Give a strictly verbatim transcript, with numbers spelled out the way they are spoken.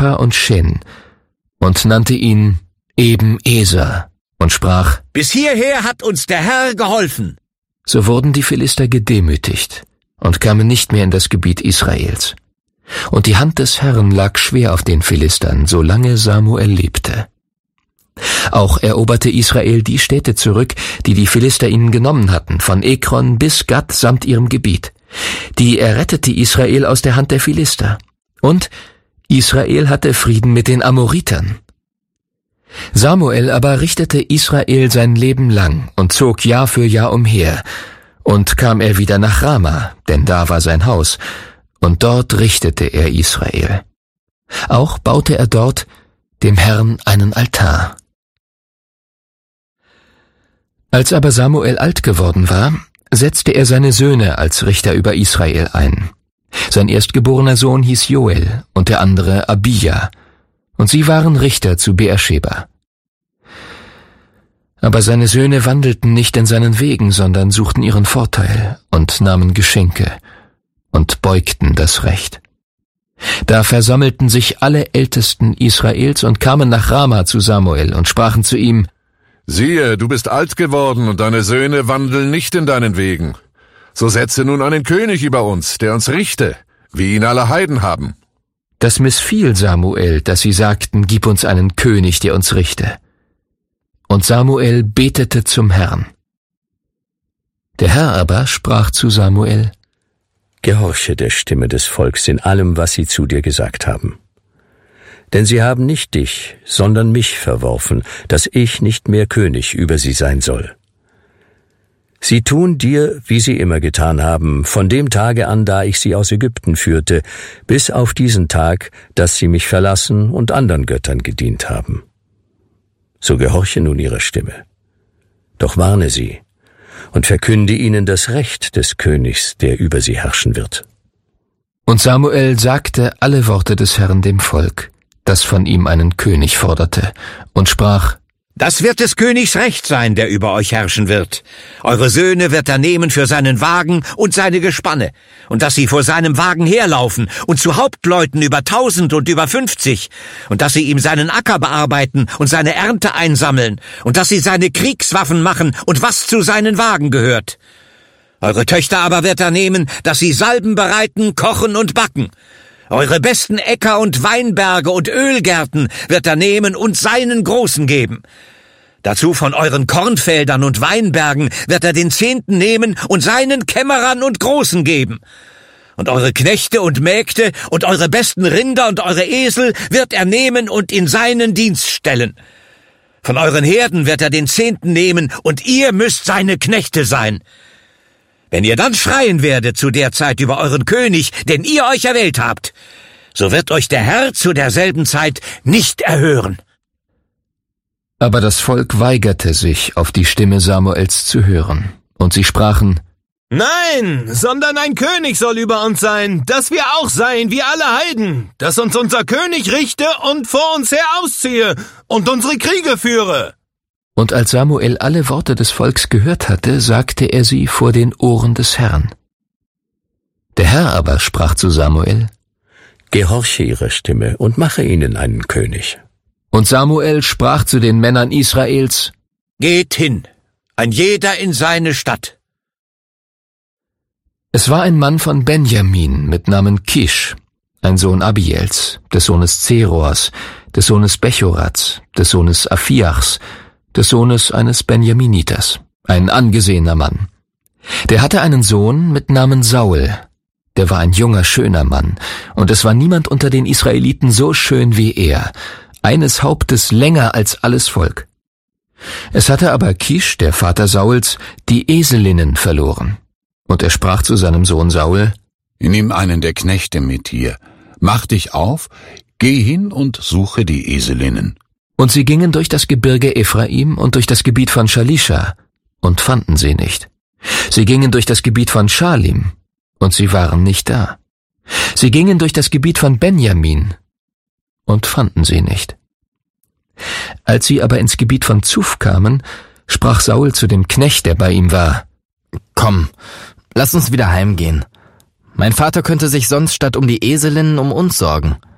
Mispa und Shen und nannte ihn Eben-Eser und sprach: Bis hierher hat uns der Herr geholfen. So wurden die Philister gedemütigt und kamen nicht mehr in das Gebiet Israels. Und die Hand des Herrn lag schwer auf den Philistern, solange Samuel lebte. Auch eroberte Israel die Städte zurück, die die Philister ihnen genommen hatten, von Ekron bis Gat samt ihrem Gebiet. Die errettete Israel aus der Hand der Philister. Und Israel hatte Frieden mit den Amoritern. Samuel aber richtete Israel sein Leben lang und zog Jahr für Jahr umher. Und kam er wieder nach Rama, denn da war sein Haus, und dort richtete er Israel. Auch baute er dort dem Herrn einen Altar. Als aber Samuel alt geworden war, setzte er seine Söhne als Richter über Israel ein. Sein erstgeborener Sohn hieß Joel und der andere Abija, und sie waren Richter zu Beersheba. Aber seine Söhne wandelten nicht in seinen Wegen, sondern suchten ihren Vorteil und nahmen Geschenke und beugten das Recht. Da versammelten sich alle Ältesten Israels und kamen nach Rama zu Samuel und sprachen zu ihm: Siehe, du bist alt geworden und deine Söhne wandeln nicht in deinen Wegen. So setze nun einen König über uns, der uns richte, wie ihn alle Heiden haben. Das missfiel Samuel, dass sie sagten: Gib uns einen König, der uns richte. Und Samuel betete zum Herrn. Der Herr aber sprach zu Samuel: Gehorche der Stimme des Volks in allem, was sie zu dir gesagt haben. Denn sie haben nicht dich, sondern mich verworfen, dass ich nicht mehr König über sie sein soll. Sie tun dir, wie sie immer getan haben, von dem Tage an, da ich sie aus Ägypten führte, bis auf diesen Tag, dass sie mich verlassen und anderen Göttern gedient haben. So gehorche nun ihrer Stimme. Doch warne sie und verkünde ihnen das Recht des Königs, der über sie herrschen wird. Und Samuel sagte alle Worte des Herrn dem Volk, das von ihm einen König forderte, und sprach: Das wird des Königs Recht sein, der über euch herrschen wird. Eure Söhne wird er nehmen für seinen Wagen und seine Gespanne, und dass sie vor seinem Wagen herlaufen und zu Hauptleuten über tausend und über fünfzig, und dass sie ihm seinen Acker bearbeiten und seine Ernte einsammeln, und dass sie seine Kriegswaffen machen und was zu seinen Wagen gehört. Eure Töchter aber wird er nehmen, dass sie Salben bereiten, kochen und backen. Eure besten Äcker und Weinberge und Ölgärten wird er nehmen und seinen Großen geben. Dazu von euren Kornfeldern und Weinbergen wird er den Zehnten nehmen und seinen Kämmerern und Großen geben. Und eure Knechte und Mägde und eure besten Rinder und eure Esel wird er nehmen und in seinen Dienst stellen. Von euren Herden wird er den Zehnten nehmen und ihr müsst seine Knechte sein. Wenn ihr dann schreien werdet zu der Zeit über euren König, den ihr euch erwählt habt, so wird euch der Herr zu derselben Zeit nicht erhören. Aber das Volk weigerte sich, auf die Stimme Samuels zu hören, und sie sprachen: Nein, sondern ein König soll über uns sein, dass wir auch seien wie alle Heiden, dass uns unser König richte und vor uns her ausziehe und unsere Kriege führe. Und als Samuel alle Worte des Volks gehört hatte, sagte er sie vor den Ohren des Herrn. Der Herr aber sprach zu Samuel: Gehorche ihrer Stimme und mache ihnen einen König. Und Samuel sprach zu den Männern Israels: Geht hin, ein jeder in seine Stadt. Es war ein Mann von Benjamin mit Namen Kisch, ein Sohn Abiels, des Sohnes Zeroas, des Sohnes Bechorats, des Sohnes Afiachs, des Sohnes eines Benjaminiters, ein angesehener Mann. Der hatte einen Sohn mit Namen Saul. Der war ein junger, schöner Mann, und es war niemand unter den Israeliten so schön wie er, eines Hauptes länger als alles Volk. Es hatte aber Kisch, der Vater Sauls, die Eselinnen verloren. Und er sprach zu seinem Sohn Saul: Nimm einen der Knechte mit dir, mach dich auf, geh hin und suche die Eselinnen. Und sie gingen durch das Gebirge Ephraim und durch das Gebiet von Shalisha und fanden sie nicht. Sie gingen durch das Gebiet von Schalim und sie waren nicht da. Sie gingen durch das Gebiet von Benjamin und fanden sie nicht. Als sie aber ins Gebiet von Zuf kamen, sprach Saul zu dem Knecht, der bei ihm war: Komm, lass uns wieder heimgehen. Mein Vater könnte sich sonst statt um die Eselinnen um uns sorgen.